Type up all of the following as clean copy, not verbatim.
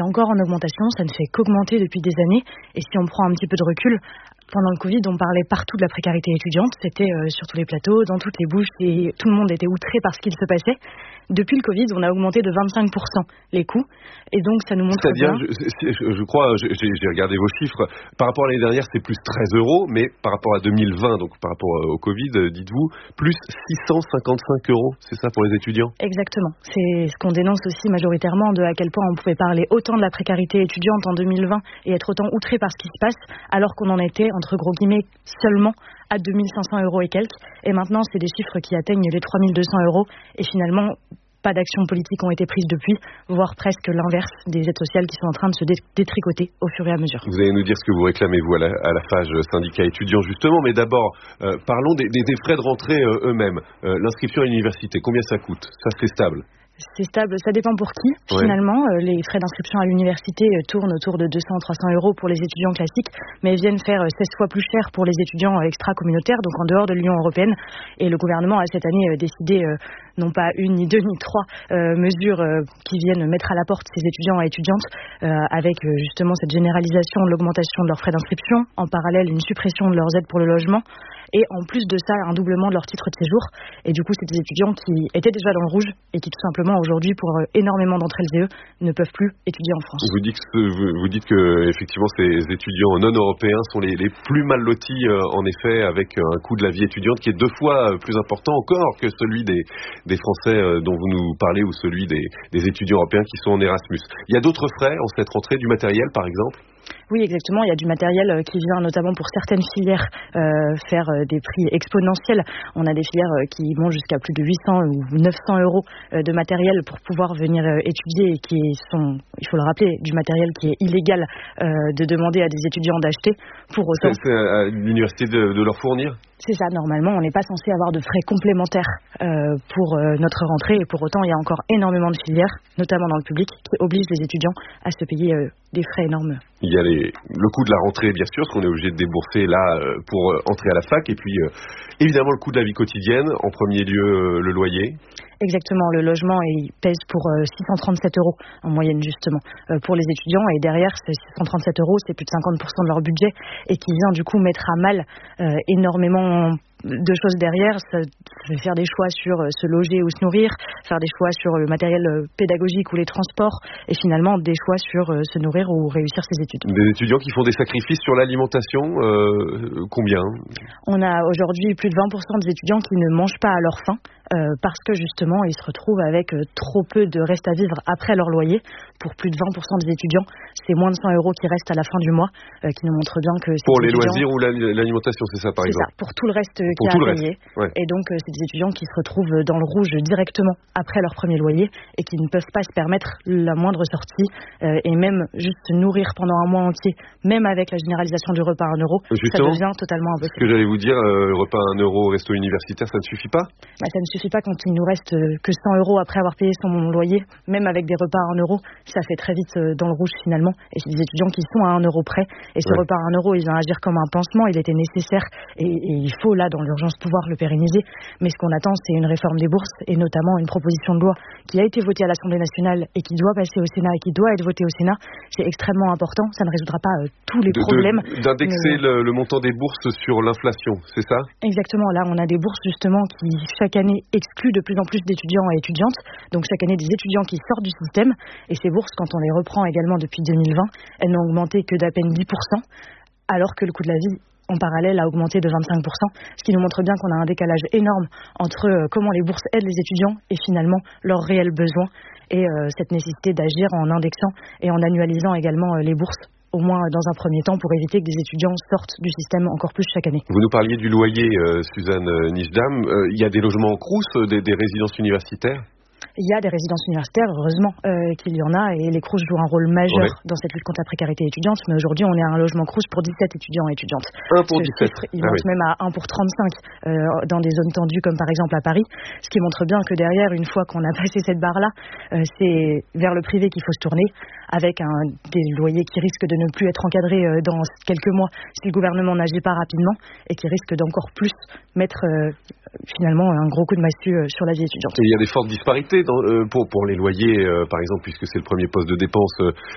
c'est encore en augmentation, ça ne fait qu'augmenter depuis des années. Et si on prend un petit peu de recul, pendant le Covid, on parlait partout de la précarité étudiante, c'était sur tous les plateaux, dans toutes les bouches, et tout le monde était outré par ce qu'il se passait. Depuis le Covid, on a augmenté de 25% les coûts, et donc ça nous montre bien... je crois, j'ai regardé vos chiffres, par rapport à l'année dernière, c'est plus 13 €, mais par rapport à 2020, donc par rapport au Covid, dites-vous, plus 655 €, c'est ça pour les étudiants ? Exactement, c'est ce qu'on dénonce aussi majoritairement, de à quel point on pouvait parler autant de la précarité étudiante en 2020 et être autant outré par ce qui se passe, alors qu'on en était, entre gros guillemets, seulement à 2500 € et quelques. Et maintenant, c'est des chiffres qui atteignent les 3200 €. Et finalement, pas d'actions politiques ont été prises depuis, voire presque l'inverse, des aides sociales qui sont en train de se détricoter au fur et à mesure. Vous allez nous dire ce que vous réclamez, vous, à la FAGE syndicat étudiant, justement. Mais d'abord, parlons des frais de rentrée eux-mêmes. L'inscription à l'université, combien ça coûte ? Ça, c'est stable ? C'est stable, ça dépend pour qui. Finalement, les frais d'inscription à l'université tournent autour de 200-300 € pour les étudiants classiques, mais viennent faire 16 fois plus cher pour les étudiants extra-communautaires, donc en dehors de l'Union européenne. Et le gouvernement a cette année décidé, non pas une, ni deux, ni trois mesures qui viennent mettre à la porte ces étudiants et étudiantes, avec justement cette généralisation de l'augmentation de leurs frais d'inscription, en parallèle une suppression de leurs aides pour le logement, et en plus de ça, un doublement de leur titre de séjour. Et du coup, c'est des étudiants qui étaient déjà dans le rouge et qui tout simplement aujourd'hui, pour énormément d'entre elles et eux, ne peuvent plus étudier en France. Vous dites que effectivement ces étudiants non européens sont les plus mal lotis, en effet, avec un coût de la vie étudiante qui est 2 fois plus important encore que celui des Français dont vous nous parlez, ou celui des étudiants européens qui sont en Erasmus. Il y a d'autres frais en cette rentrée, du matériel par exemple ? Oui, exactement. Il y a du matériel qui vient notamment pour certaines filières faire des prix exponentiels. On a des filières qui vont jusqu'à plus de 800 ou 900 € de matériel pour pouvoir venir étudier, et qui sont, il faut le rappeler, du matériel qui est illégal de demander à des étudiants d'acheter. Pour autant, c'est à l'université de leur fournir ? C'est ça, normalement, on n'est pas censé avoir de frais complémentaires pour notre rentrée, et pour autant, il y a encore énormément de filières, notamment dans le public, qui obligent les étudiants à se payer des frais énormes. Il y a le coût de la rentrée, bien sûr, ce qu'on est obligé de débourser là pour entrer à la fac, et puis évidemment le coût de la vie quotidienne, en premier lieu le loyer. Exactement, le logement il pèse pour 637 € en moyenne justement pour les étudiants, et derrière ces 637 €, c'est plus de 50% de leur budget, et qui vient du coup mettre à mal énormément de choses derrière. Ça fait faire des choix sur se loger ou se nourrir, faire des choix sur le matériel pédagogique ou les transports, et finalement des choix sur se nourrir ou réussir ses études. Des étudiants qui font des sacrifices sur l'alimentation, combien ? On a aujourd'hui plus de 20% des étudiants qui ne mangent pas à leur faim, parce que justement ils se retrouvent avec trop peu de reste à vivre après leur loyer. Pour plus de 20% des étudiants, c'est moins de 100 € qui restent à la fin du mois, qui nous montre bien que... Pour les loisirs ou l'alimentation, c'est ça par exemple ? C'est ça, pour tout le reste qui est à payer. Ouais. Et donc c'est des étudiants qui se retrouvent dans le rouge directement après leur premier loyer, et qui ne peuvent pas se permettre la moindre sortie, et même juste se nourrir pendant un mois entier, même avec la généralisation du repas à 1 €, justement, ça devient totalement impossible. Ce que j'allais vous dire, repas à 1 € au resto universitaire, ça ne suffit pas ? Ça ne suffit pas quand il nous reste que 100 € après avoir payé son loyer. Même avec des repas à 1 €, ça fait très vite dans le rouge finalement. Et c'est des étudiants qui sont à 1 € près. Et ce repas à 1 €, il vient agir comme un pansement. Il était nécessaire, et il faut là, dans l'urgence, pouvoir le pérenniser. Mais ce qu'on attend, c'est une réforme des bourses, et notamment une proposition de loi qui a été votée à l'Assemblée nationale et qui doit passer au Sénat et qui doit être votée au Sénat. C'est extrêmement important. Ça ne résoudra pas tous les problèmes. D'indexer le montant des bourses sur l'inflation, c'est ça ? Exactement. Là, on a des bourses justement qui, chaque année, excluent de plus en plus d'étudiants et étudiantes. Donc chaque année, des étudiants qui sortent du système. Et ces bourses, quand on les reprend également depuis 2020, elles n'ont augmenté que d'à peine 10%, alors que le coût de la vie, en parallèle, a augmenté de 25%, ce qui nous montre bien qu'on a un décalage énorme entre comment les bourses aident les étudiants et finalement leurs réels besoins, et cette nécessité d'agir en indexant et en annualisant également les bourses, au moins dans un premier temps, pour éviter que des étudiants sortent du système encore plus chaque année. Vous nous parliez du loyer, Suzanne Nijdam. Il y a des logements en crous, des résidences universitaires ? Il y a des résidences universitaires, heureusement qu'il y en a, et les crous jouent un rôle majeur dans cette lutte contre la précarité étudiante. Mais aujourd'hui, on est à un logement crous pour 17 étudiants et étudiantes. 1 pour 17. Il monte même à 1 pour 35 dans des zones tendues comme par exemple à Paris. Ce qui montre bien que derrière, une fois qu'on a passé cette barre-là, c'est vers le privé qu'il faut se tourner, avec des loyers qui risquent de ne plus être encadrés dans quelques mois si le gouvernement n'agit pas rapidement, et qui risquent d'encore plus mettre finalement un gros coup de massue sur la vie étudiante. Et il y a des fortes disparités pour les loyers, par exemple, puisque c'est le premier poste de dépense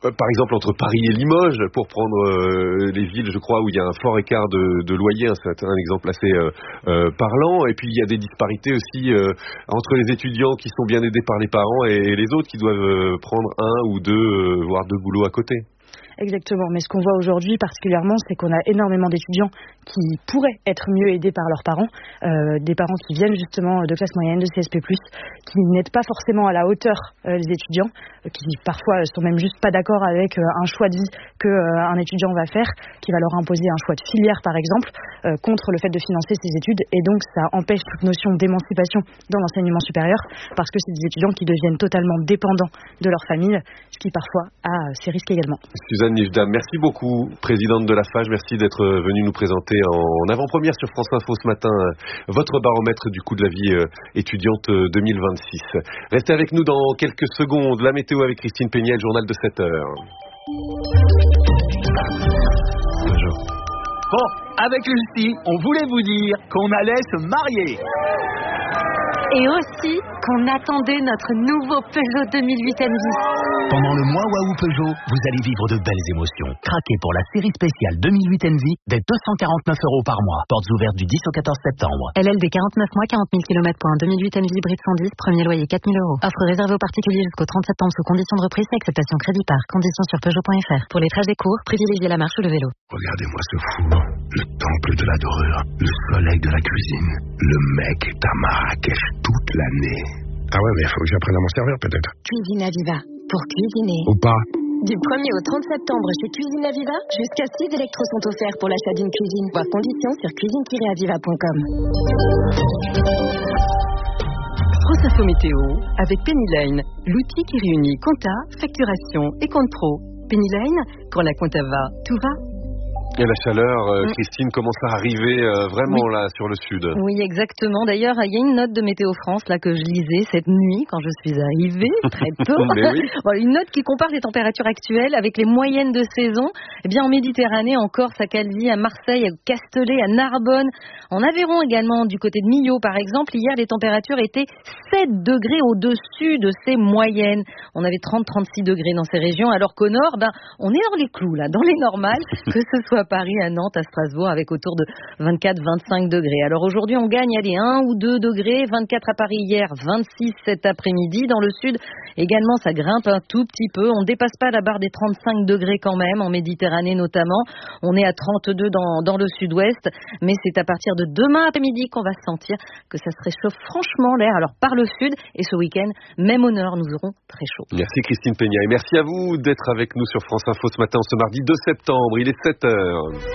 par exemple entre Paris et Limoges, pour prendre les villes, je crois, où il y a un fort écart de loyer, c'est un exemple assez parlant. Et puis il y a des disparités aussi entre les étudiants qui sont bien aidés par les parents et les autres qui doivent prendre un ou deux, voire deux boulots à côté. Exactement, mais ce qu'on voit aujourd'hui particulièrement, c'est qu'on a énormément d'étudiants qui pourraient être mieux aidés par leurs parents, des parents qui viennent justement de classe moyenne, de CSP+, qui n'aident pas forcément à la hauteur les étudiants, qui parfois sont même juste pas d'accord avec un choix de vie qu'un étudiant va faire, qui va leur imposer un choix de filière par exemple, contre le fait de financer ses études, et donc ça empêche toute notion d'émancipation dans l'enseignement supérieur, parce que c'est des étudiants qui deviennent totalement dépendants de leur famille, ce qui parfois a ses risques également. Suzanne Nifdam, merci beaucoup, présidente de la FAGE, merci d'être venue nous présenter en avant-première sur France Info ce matin votre baromètre du coût de la vie étudiante 2026. Restez avec nous dans quelques secondes, la météo avec Christine Péniel, journal de 7h. Bon, avec Lucie, on voulait vous dire qu'on allait se marier. Et aussi qu'on attendait notre nouveau Peugeot 2008 Envy. Pendant le mois Waouh Peugeot, vous allez vivre de belles émotions. Craquez pour la série spéciale 2008 Envy dès 249 € par mois. Portes ouvertes du 10 au 14 septembre. LLD 49 mois, 40 000 km pour un 2008 Envy hybride 110, premier loyer 4 000 €. Offre réservée aux particuliers jusqu'au 30 septembre sous conditions de reprise et acceptation crédit par. Conditions sur Peugeot.fr. Pour les trajets courts, privilégiez la marche ou le vélo. Regardez-moi ce four, le temple de la dorure, le soleil de la cuisine. Le mec est à Marrakech toute l'année. Ah ouais, mais il faut que j'apprenne à m'en servir peut-être. Cuisine Aviva, pour cuisiner. Ou pas. Du 1er au 30 septembre chez Cuisine Aviva, jusqu'à 6 électros sont offerts pour l'achat d'une cuisine. Voir conditions sur cuisine-aviva.com. France Info Météo avec Penny Lane, l'outil qui réunit compta, facturation et compte pro. Penny Lane, quand la compta va, tout va. Et la chaleur, Christine, commence à arriver vraiment là sur le sud. Oui, exactement. D'ailleurs, il y a une note de Météo France là que je lisais cette nuit quand je suis arrivée, très tôt. Oui. Voilà, une note qui compare les températures actuelles avec les moyennes de saison. Eh bien, en Méditerranée, en Corse, à Calvi, à Marseille, à Castellet, à Narbonne, en Aveyron également, du côté de Millau par exemple. Hier, les températures étaient 7 degrés au-dessus de ces moyennes. On avait 30-36 degrés dans ces régions, alors qu'au nord, on est dans les clous, là, dans les normales, que ce soit à Paris, à Nantes, à Strasbourg, avec autour de 24-25 degrés. Alors aujourd'hui, on gagne 1 ou 2 degrés, 24 à Paris hier, 26 cet après-midi. Dans le sud, également, ça grimpe un tout petit peu. On ne dépasse pas la barre des 35 degrés quand même, en Méditerranée notamment. On est à 32 dans le sud-ouest, mais c'est à partir de demain après-midi qu'on va sentir que ça se réchauffe franchement l'air. Alors par le sud, et ce week-end, même au nord, nous aurons très chaud. Merci Christine Peña et merci à vous d'être avec nous sur France Info ce matin, ce mardi 2 septembre. Il est 7h.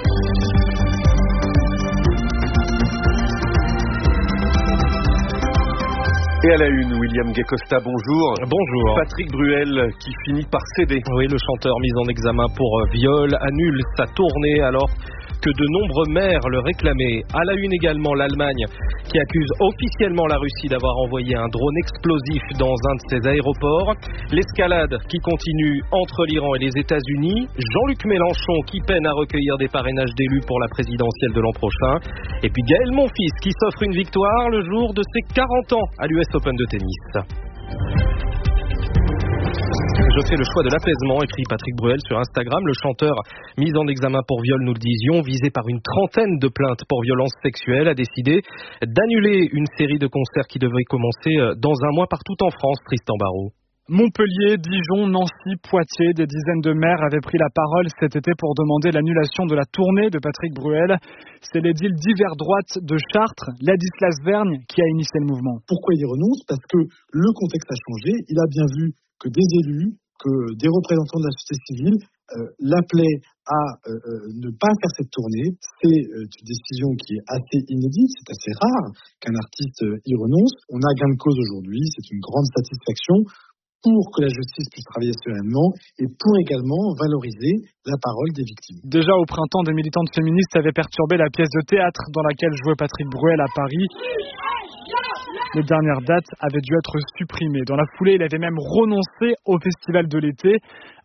Et à la une, William Gay-Costa, bonjour. Bonjour. Patrick Bruel qui finit par céder. Oui, le chanteur mis en examen pour viol annule sa tournée alors que de nombreux maires le réclamaient. À la une également, l'Allemagne qui accuse officiellement la Russie d'avoir envoyé un drone explosif dans un de ses aéroports. L'escalade qui continue entre l'Iran et les États-Unis. Jean-Luc Mélenchon qui peine à recueillir des parrainages d'élus pour la présidentielle de l'an prochain. Et puis Gaël Monfils qui s'offre une victoire le jour de ses 40 ans à l'US Open de tennis. Je fais le choix de l'apaisement, écrit Patrick Bruel sur Instagram. Le chanteur mis en examen pour viol, nous le disions, visé par une trentaine de plaintes pour violences sexuelles, a décidé d'annuler une série de concerts qui devraient commencer dans un mois partout en France. Tristan Barraud. Montpellier, Dijon, Nancy, Poitiers, des dizaines de maires avaient pris la parole cet été pour demander l'annulation de la tournée de Patrick Bruel. C'est l'édile d'hiver droite de Chartres, Ladislas Vergne, qui a initié le mouvement. Pourquoi il y renonce ? Parce que le contexte a changé. Il a bien vu que des élus, que des représentants de la société civile l'appelaient à ne pas faire cette tournée. C'est une décision qui est assez inédite, c'est assez rare qu'un artiste y renonce. On a gain de cause aujourd'hui, c'est une grande satisfaction pour que la justice puisse travailler sereinement et pour également valoriser la parole des victimes. Déjà au printemps, des militantes féministes avaient perturbé la pièce de théâtre dans laquelle jouait Patrick Bruel à Paris. Les dernières dates avaient dû être supprimées. Dans la foulée, il avait même renoncé au Festival de l'été.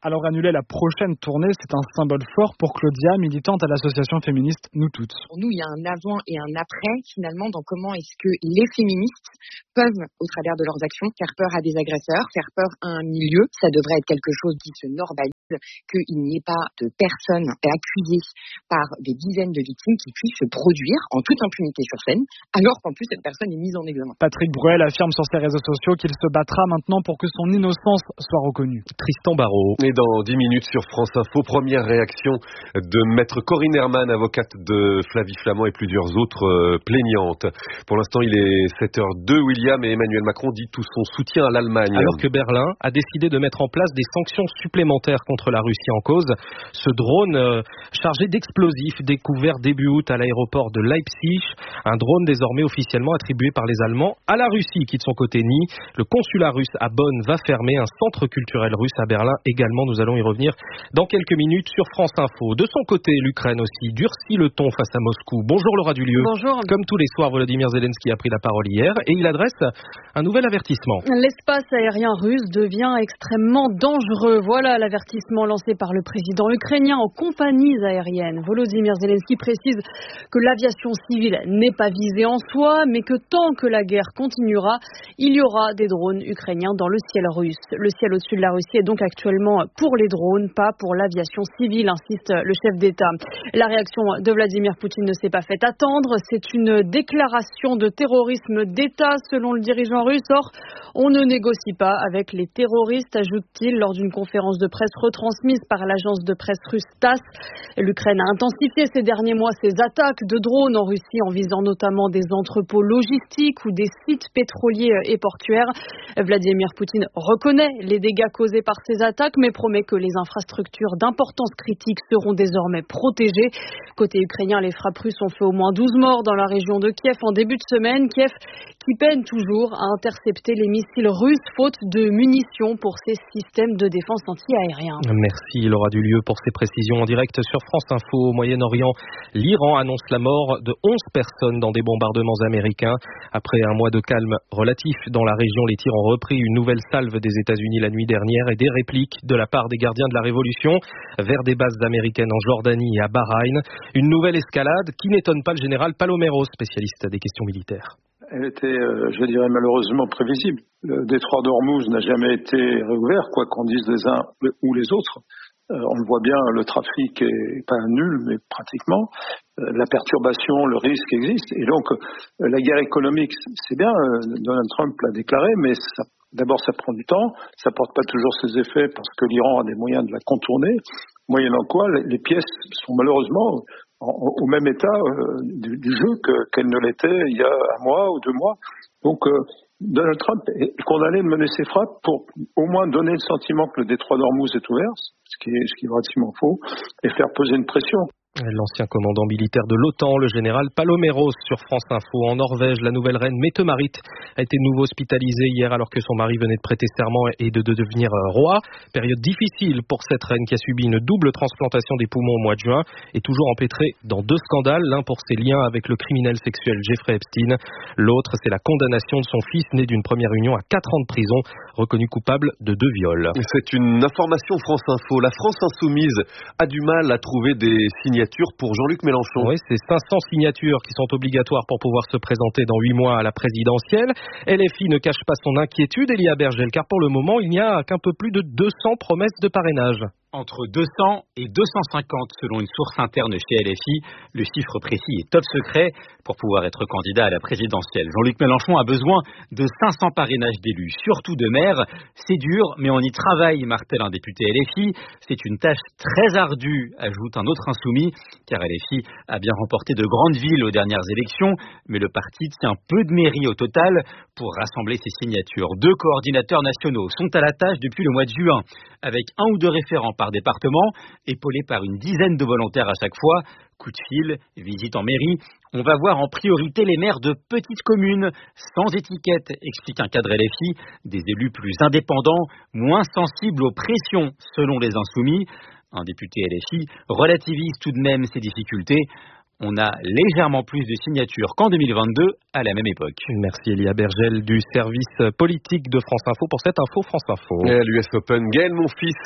Alors annuler la prochaine tournée, c'est un symbole fort pour Claudia, militante à l'association féministe Nous Toutes. Pour nous, il y a un avant et un après, finalement, dans comment est-ce que les féministes peuvent, au travers de leurs actions, faire peur à des agresseurs, faire peur à un milieu. Ça devrait être quelque chose qui se normalise, qu'il n'y ait pas de personnes accusées par des dizaines de victimes qui puissent se produire en toute impunité sur scène, alors qu'en plus cette personne est mise en examen. Patrick Bruel affirme sur ses réseaux sociaux qu'il se battra maintenant pour que son innocence soit reconnue. Tristan Barraud. Et dans 10 minutes sur France Info, première réaction de maître Corinne Herman, avocate de Flavie Flament et plusieurs autres plaignantes. Pour l'instant, il est 7h02. William et Emmanuel Macron dit tout son soutien à l'Allemagne. Alors que Berlin a décidé de mettre en place des sanctions supplémentaires contre la Russie en cause. Ce drone chargé d'explosifs découvert début août à l'aéroport de Leipzig. Un drone désormais officiellement attribué par les Allemands à la Russie qui de son côté nie. Le consulat russe à Bonn va fermer. Un centre culturel russe à Berlin également. Nous allons y revenir dans quelques minutes sur France Info. De son côté, l'Ukraine aussi durcit le ton face à Moscou. Bonjour Laura Dulieu. Bonjour. Comme tous les soirs, Volodymyr Zelensky a pris la parole hier et il adresse un nouvel avertissement. L'espace aérien russe devient extrêmement dangereux. Voilà l'avertissement lancé par le président ukrainien aux compagnies aériennes. Volodymyr Zelensky précise que l'aviation civile n'est pas visée en soi, mais que tant que la guerre continuera, il y aura des drones ukrainiens dans le ciel russe. Le ciel au-dessus de la Russie est donc actuellement pour les drones, pas pour l'aviation civile, insiste le chef d'État. La réaction de Vladimir Poutine ne s'est pas fait attendre. C'est une déclaration de terrorisme d'État, selon le dirigeant russe. Or, on ne négocie pas avec les terroristes, ajoute-t-il lors d'une conférence de presse retransmise par l'agence de presse russe TASS. L'Ukraine a intensifié ces derniers mois ses attaques de drones en Russie en visant notamment des entrepôts logistiques ou des sites pétroliers et portuaires. Vladimir Poutine reconnaît les dégâts causés par ces attaques, mais promet que les infrastructures d'importance critique seront désormais protégées. Côté ukrainien, les frappes russes ont fait au moins 12 morts dans la région de Kiev en début de semaine. Kiev qui peine toujours à intercepter les missiles russes, faute de munitions pour ses systèmes de défense anti-aériens. Merci Laura Dulieu pour ces précisions en direct sur France Info. Au Moyen-Orient, l'Iran annonce la mort de 11 personnes dans des bombardements américains. Après un mois de calme relatif dans la région, les tirs ont repris. Une nouvelle salve des États-Unis la nuit dernière et des répliques de la part des gardiens de la Révolution vers des bases américaines en Jordanie et à Bahreïn. Une nouvelle escalade qui n'étonne pas le général Palomero, spécialiste des questions militaires. Elle était, je dirais, malheureusement prévisible. Le détroit d'Ormuz n'a jamais été réouvert, quoi qu'en disent les uns ou les autres. On le voit bien, le trafic est pas nul, mais pratiquement. La perturbation, le risque existe. Et donc, la guerre économique, c'est bien, Donald Trump l'a déclaré, mais d'abord, ça prend du temps. Ça porte pas toujours ses effets parce que l'Iran a des moyens de la contourner. Moyennant quoi, les pièces sont malheureusement au même état du jeu qu'elle ne l'était il y a un mois ou 2 mois. Donc Donald Trump est condamné de mener ses frappes pour au moins donner le sentiment que le détroit d'Ormuz est ouvert, ce qui est relativement faux, et faire peser une pression. L'ancien commandant militaire de l'OTAN, le général Paloméros, sur France Info. En Norvège, la nouvelle reine Mette-Marit a été de nouveau hospitalisée hier alors que son mari venait de prêter serment et de devenir roi. Période difficile pour cette reine qui a subi une double transplantation des poumons au mois de juin et toujours empêtrée dans 2 scandales. L'un pour ses liens avec le criminel sexuel Jeffrey Epstein. L'autre, c'est la condamnation de son fils né d'une première union à 4 ans de prison, reconnu coupable de 2 viols. C'est une information France Info. La France Insoumise a du mal à trouver des signatures pour Jean-Luc Mélenchon. Oui, c'est 500 signatures qui sont obligatoires pour pouvoir se présenter dans 8 mois à la présidentielle. LFI ne cache pas son inquiétude, Elia Bergel, car pour le moment, il n'y a qu'un peu plus de 200 promesses de parrainage. Entre 200 et 250 selon une source interne chez LFI. Le chiffre précis est top secret pour pouvoir être candidat à la présidentielle. Jean-Luc Mélenchon a besoin de 500 parrainages d'élus, surtout de maires. C'est dur, mais on y travaille, martèle un député LFI. C'est une tâche très ardue, ajoute un autre insoumis, car LFI a bien remporté de grandes villes aux dernières élections, mais le parti tient peu de mairies au total pour rassembler ses signatures. 2 coordinateurs nationaux sont à la tâche depuis le mois de juin, avec 1 ou 2 référents par département, épaulés par une dizaine de volontaires à chaque fois. Coup de fil, visite en mairie. On va voir en priorité les maires de petites communes, sans étiquette, explique un cadre LFI, des élus plus indépendants, moins sensibles aux pressions, selon les insoumis. Un député LFI relativise tout de même ces difficultés. On a légèrement plus de signatures qu'en 2022 à la même époque. Merci Elia Bergel du service politique de France Info pour cette info France Info. Et à l'US Open, Gaël Monfils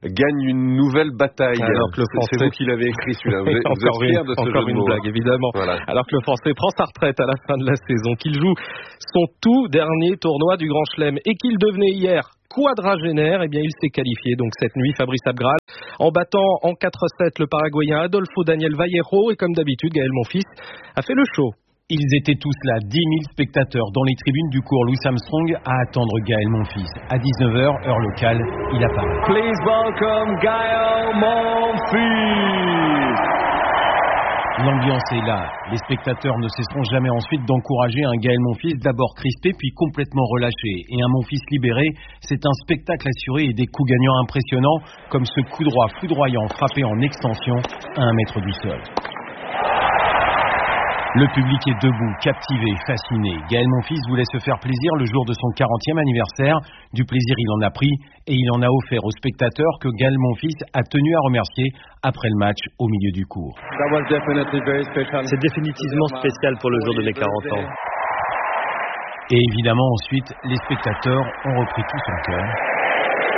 gagne une nouvelle bataille. Alors que le Français... C'est vous qui l'avez écrit celui-là. Vous êtes fier de ce encore jeu de une mots. blague, évidemment. Voilà. Alors que le Français prend sa retraite à la fin de la saison, qu'il joue son tout dernier tournoi du Grand Chelem et qu'il devenait hier quadragénaire, eh bien il s'est qualifié donc cette nuit, Fabrice Abgral, en battant en 4-7 le Paraguayen Adolfo Daniel Vallejo, et comme d'habitude, Gaël Monfils a fait le show. Ils étaient tous là, 10 000 spectateurs dans les tribunes du cours Louis Armstrong à attendre Gaël Monfils. À 19h, heure locale, il apparaît. Please welcome Gaël Monfils. L'ambiance est là. Les spectateurs ne cesseront jamais ensuite d'encourager un Gaël Monfils d'abord crispé puis complètement relâché. Et un Monfils libéré, c'est un spectacle assuré et des coups gagnants impressionnants comme ce coup droit foudroyant frappé en extension à 1 mètre du sol. Le public est debout, captivé, fasciné. Gaël Monfils voulait se faire plaisir le jour de son 40e anniversaire. Du plaisir, il en a pris et il en a offert aux spectateurs que Gaël Monfils a tenu à remercier après le match au milieu du cours. C'est définitivement spécial pour le jour de mes 40 ans. Et évidemment, ensuite, les spectateurs ont repris tout son cœur.